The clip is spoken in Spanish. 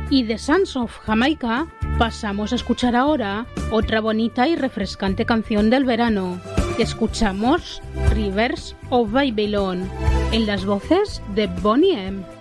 Y de Sons of Jamaica pasamos a escuchar ahora otra bonita y refrescante canción del verano. Escuchamos Rivers of Babylon en las voces de Boney M.